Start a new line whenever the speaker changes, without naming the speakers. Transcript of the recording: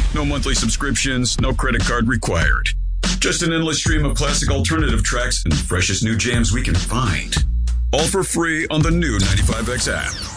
No monthly subscriptions, no credit card required. Just an endless stream of classic alternative tracks and freshest new jams we can find. All for free on the new 95X app.